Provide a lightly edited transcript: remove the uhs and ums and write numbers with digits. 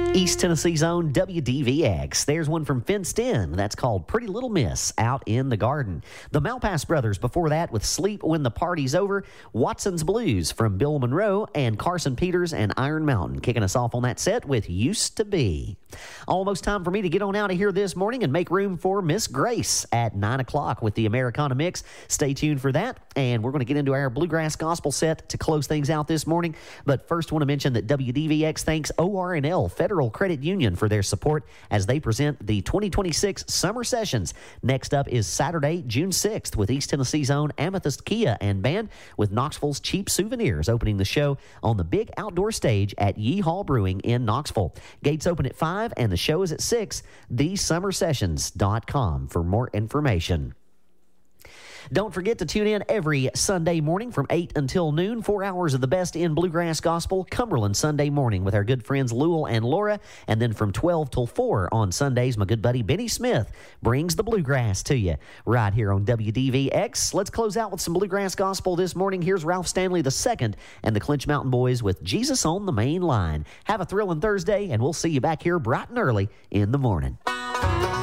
East Tennessee's own WDVX. There's one from Fenced In. That's called Pretty Little Miss, Out in the Garden. The Malpass Brothers before that with Sleep When the Party's Over. Watson's Blues from Bill Monroe and Carson Peters and Iron Mountain. Kicking us off on that set with Used to Be. Almost time for me to get on out of here this morning and make room for Miss Grace at 9 o'clock with the Americana Mix. Stay tuned for that. And we're going to get into our Bluegrass Gospel set to close things out this morning. But first, I want to mention that WDVX thanks OR&L Federal Credit Union for their support as they present the 2026 Summer Sessions. Next up is Saturday, June 6th with East Tennessee's own Amethyst Kia and Band with Knoxville's Cheap Souvenirs opening the show on the big outdoor stage at Yeehaw Brewing in Knoxville. Gates open at 5 and the show is at 6. TheSummerSessions.com for more information. Don't forget to tune in every Sunday morning from 8 until noon. 4 hours of the best in Bluegrass Gospel, Cumberland Sunday morning with our good friends Lewell and Laura. And then from 12 till 4 on Sundays, my good buddy Benny Smith brings the Bluegrass to you right here on WDVX. Let's close out with some Bluegrass Gospel this morning. Here's Ralph Stanley II and the Clinch Mountain Boys with Jesus on the Main Line. Have a thrilling Thursday, and we'll see you back here bright and early in the morning.